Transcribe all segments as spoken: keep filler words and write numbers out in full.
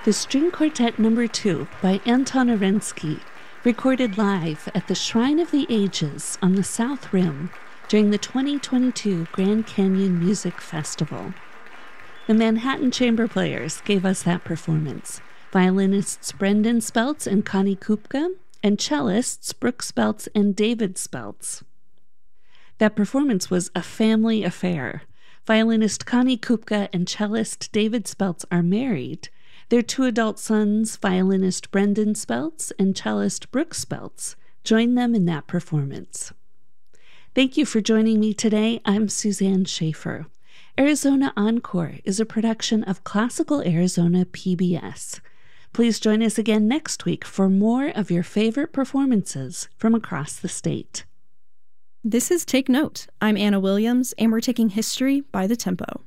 The String Quartet Number two by Anton Arensky, recorded live at the Shrine of the Ages on the South Rim during the twenty twenty-two Grand Canyon Music Festival. The Manhattan Chamber Players gave us that performance. Violinists Brendan Speltz and Connie Kupka, and cellists Brooke Speltz and David Speltz. That performance was a family affair. Violinist Connie Kupka and cellist David Speltz are married. Their two adult sons, violinist Brendan Speltz and cellist Brooke Speltz, joined them in that performance. Thank you for joining me today. I'm Suzanne Schaefer. Arizona Encore is a production of Classical Arizona P B S. Please join us again next week for more of your favorite performances from across the state. This is Take Note. I'm Anna Williams, and we're taking history by the tempo.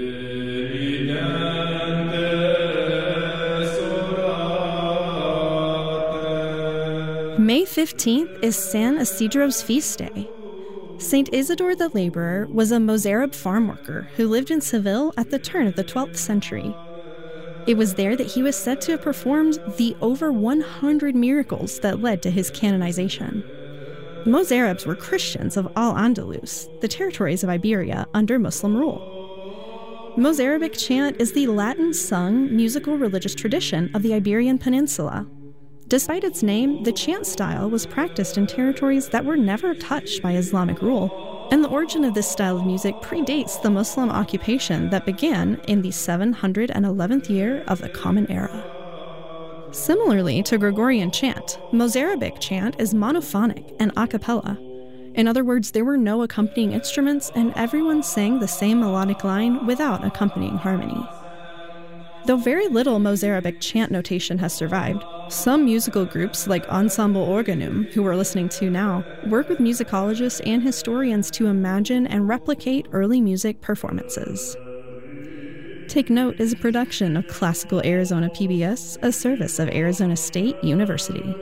May fifteenth is San Isidro's feast day. Saint Isidore the Laborer was a Mozarab farm worker who lived in Seville at the turn of the twelfth century. It was there that he was said to have performed the over one hundred miracles that led to his canonization. Mozarabs were Christians of Al-Andalus, the territories of Iberia under Muslim rule. Mozarabic chant is the Latin-sung musical religious tradition of the Iberian Peninsula. Despite its name, the chant style was practiced in territories that were never touched by Islamic rule, and the origin of this style of music predates the Muslim occupation that began in the seven hundred eleventh year of the Common Era. Similarly to Gregorian chant, Mozarabic chant is monophonic and a cappella. In other words, there were no accompanying instruments, and everyone sang the same melodic line without accompanying harmony. Though very little Mozarabic chant notation has survived, some musical groups like Ensemble Organum, who we're listening to now, work with musicologists and historians to imagine and replicate early music performances. Take Note is a production of Classical Arizona P B S, a service of Arizona State University.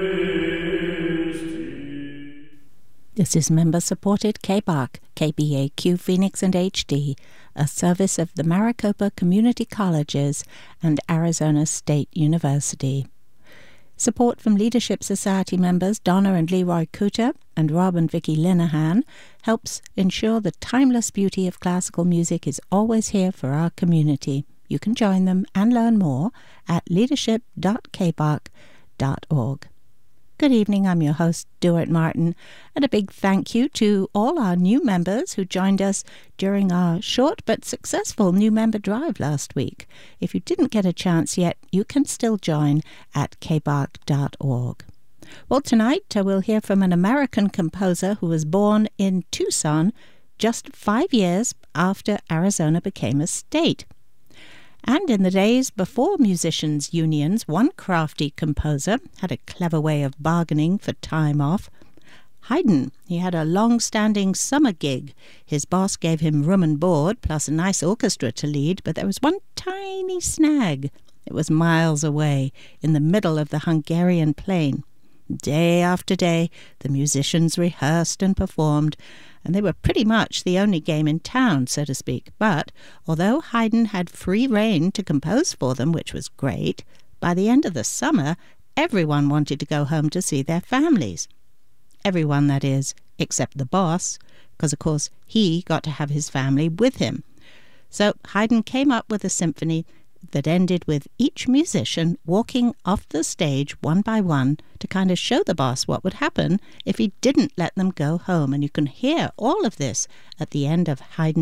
This is member-supported K B A C, K B A Q Phoenix and H D, a service of the Maricopa Community Colleges and Arizona State University. Support from Leadership Society members Donna and Leroy Kuta and Rob and Vicky Linehan helps ensure the timeless beauty of classical music is always here for our community. You can join them and learn more at leadership dot k b a c dot org. Good evening, I'm your host, Stuart Martin, and a big thank you to all our new members who joined us during our short but successful new member drive last week. If you didn't get a chance yet, you can still join at k b a c dot org. Well, tonight uh, we'll hear from an American composer who was born in Tucson just five years after Arizona became a state. And in the days before musicians' unions, one crafty composer had a clever way of bargaining for time off. Haydn, he had a long-standing summer gig. His boss gave him room and board, plus a nice orchestra to lead, but there was one tiny snag. It was miles away, in the middle of the Hungarian plain. Day after day, the musicians rehearsed and performed, and they were pretty much the only game in town, so to speak. But although Haydn had free rein to compose for them, which was great, by the end of the summer, everyone wanted to go home to see their families. Everyone, that is, except the boss, because, of course, he got to have his family with him. So Haydn came up with a symphony that ended with each musician walking off the stage one by one to kind of show the boss what would happen if he didn't let them go home. And you can hear all of this at the end of Haydn's